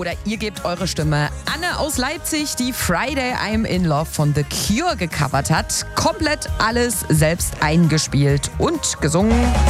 Oder ihr gebt eure Stimme. Anne aus Leipzig, die Friday I'm in Love von The Cure gecovert hat. Komplett alles selbst eingespielt und gesungen